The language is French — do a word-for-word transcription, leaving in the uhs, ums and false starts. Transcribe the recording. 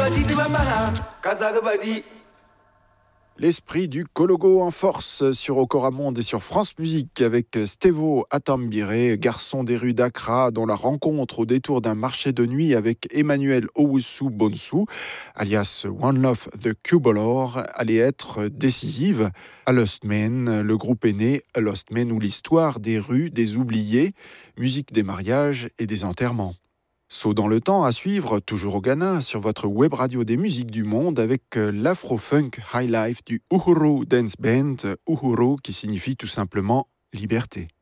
L'esprit du Kologo en force sur Okoramonde et sur France Musique avec Stevo Atambire, garçon des rues d'Accra, dont la rencontre au détour d'un marché de nuit avec Emmanuel Owusu Bonsu, alias One Love the Cubolor, allait être décisive. A Lost Men, le groupe est né, A Lost Men ou l'histoire des rues, des oubliés, musique des mariages et des enterrements. Saut dans le temps à suivre, toujours au Ghana, sur votre web radio des musiques du monde avec l'Afro-Funk High Life du Uhuru Dance Band, Uhuru qui signifie tout simplement liberté.